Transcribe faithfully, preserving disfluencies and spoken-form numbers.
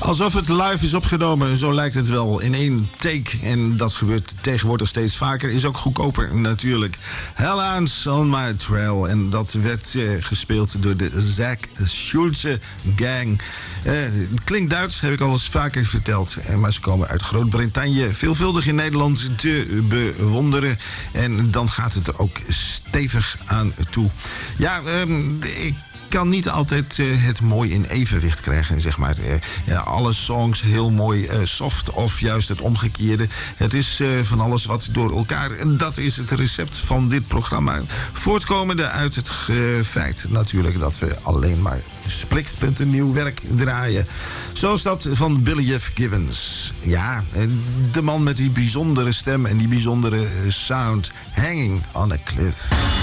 Alsof het live is opgenomen, zo lijkt het wel. In één take. En dat gebeurt tegenwoordig steeds vaker. Is ook goedkoper natuurlijk. Hellhounds on My Trail. En dat werd uh, gespeeld door de Zach Schulze Gang. Uh, het klinkt Duits, heb ik al eens vaker verteld. Uh, maar ze komen uit Groot-Brittannië. Veelvuldig in Nederland te bewonderen. En dan gaat het er ook stevig aan toe. Ja, um, ik kan niet altijd uh, het mooi in evenwicht krijgen, zeg maar. Uh, ja, alle songs heel mooi uh, soft of juist het omgekeerde. Het is uh, van alles wat door elkaar. En dat is het recept van dit programma. Voortkomende uit het uh, feit natuurlijk dat we alleen maar spliksplinternieuw werk draaien. Zoals dat van Billy F. Gibbons. Ja, de man met die bijzondere stem en die bijzondere sound. Hanging on a Cliff.